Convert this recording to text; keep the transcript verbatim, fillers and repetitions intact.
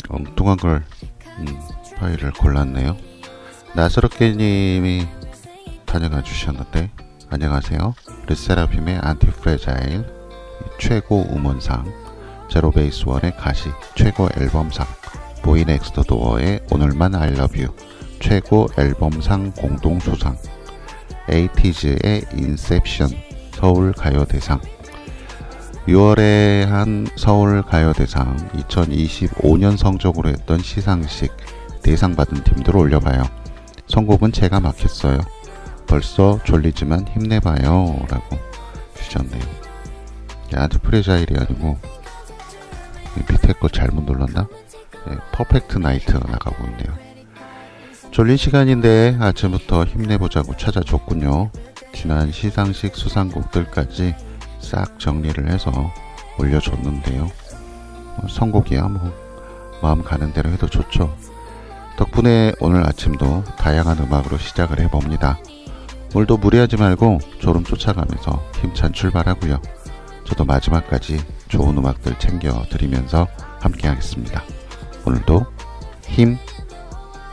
엉뚱한 걸 음, 파일을 골랐네요. 나스럽게님이 다녀가 주셨는데, 안녕하세요. 르세라핌의 안티프레자일 최고 음원상, 제로베이스원의 가시 최고 앨범상, 보이넥스트 도어의 오늘만 I love you 최고 앨범상 공동수상, 에이티즈의 인셉션 서울가요대상, 유월에 한 서울가요대상 이천이십오 년 성적으로 했던 시상식 대상 받은 팀들을 올려봐요. 선곡은 제가 막혔어요. 벌써 졸리지만 힘내봐요 라고 주셨네요. 안티프레자일이 아니고 밑에 거 잘못 눌렀나? 네, 퍼펙트 나이트 나가고 있네요. 졸린 시간인데 아침부터 힘내보자고 찾아줬군요. 지난 시상식 수상곡들까지 싹 정리를 해서 올려줬는데요. 선곡이야 뭐 마음 가는 대로 해도 좋죠. 덕분에 오늘 아침도 다양한 음악으로 시작을 해봅니다. 오늘도 무리하지 말고 졸음 쫓아가면서 힘찬 출발하고요. 저도 마지막까지 좋은 음악들 챙겨 드리면서 함께 하겠습니다. 오늘도 힘